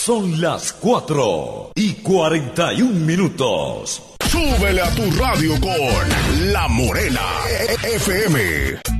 Son las 4:41. Súbele a tu radio con La Morena FM.